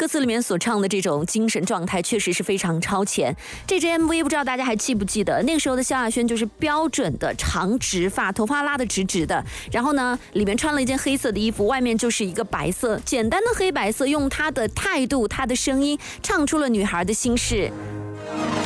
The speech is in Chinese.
歌词里面所唱的这种精神状态确实是非常超前。这支 MV 不知道大家还记不记得，那个时候的萧亚轩就是标准的长直发，头发拉得直直的，然后呢，里面穿了一件黑色的衣服，外面就是一个白色，简单的黑白色，用她的态度、她的声音唱出了女孩的心事。